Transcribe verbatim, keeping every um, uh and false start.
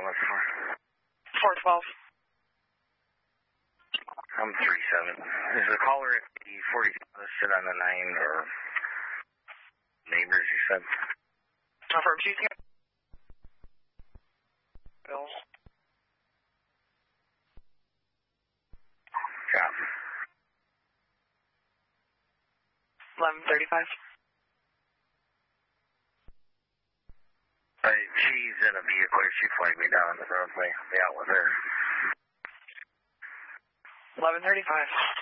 looking for? four twelve. I'm three seven. Is the caller at the forty listed on the nine or neighbors, you said? From G T. Bills. Yeah. eleven thirty-five. Right, she's in a vehicle. She flagged me down on the roadway. I'll be out with her. eleven thirty-five.